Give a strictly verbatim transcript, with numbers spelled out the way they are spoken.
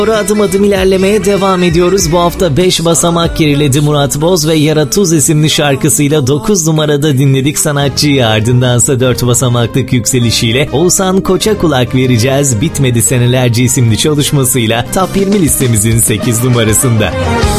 Doğru adım adım ilerlemeye devam ediyoruz. Bu hafta beş basamak geriledi Murat Boz ve Yara Tuz isimli şarkısıyla dokuz numarada dinledik sanatçıyı. Ardındansa dört basamaklık yükselişiyle Oğuzhan Koç'a kulak vereceğiz. Bitmedi Senelerce isimli çalışmasıyla Top yirmi listemizin sekiz numarasında.